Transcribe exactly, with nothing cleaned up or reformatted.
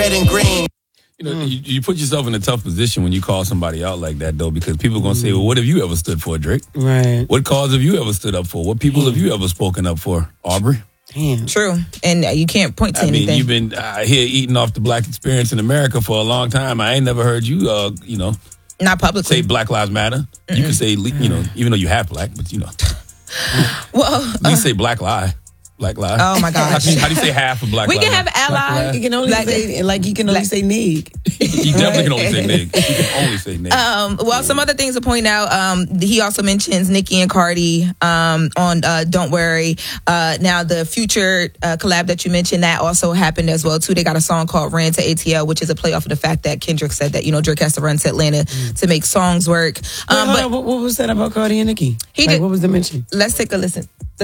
red and green. You know, mm. you, you put yourself in a tough position when you call somebody out like that, though, because people are going to mm. say, well, what have you ever stood for, Drake? Right. What cause have you ever stood up for? What people mm. have you ever spoken up for, Aubrey? Damn. True. And you can't point to I anything. mean, you've been uh, here eating off the black experience in America for a long time. I ain't never heard you, uh, you know, not publicly say Black Lives Matter. Mm-mm. You can say, you know, even though you have black, but you know, well, you uh, say Black Lie. Black lie. Oh my gosh! How do you, how do you say half of black? We lie? can have ally. You can only black, say like you can only black. say nig. You definitely can only say nig. You can only say nig. Um, well, some other things to point out. Um, he also mentions Nicki and Cardi um, on uh, "Don't Worry." Uh, now, the Future uh, collab that you mentioned that also happened as well too. They got a song called "Ran to A T L," which is a play off of the fact that Kendrick said that you know Drake has to run to Atlanta mm. to make songs work. Um, Wait, but on, what, what was that about Cardi and Nicki? He like, did. What was the mention? Let's take a listen.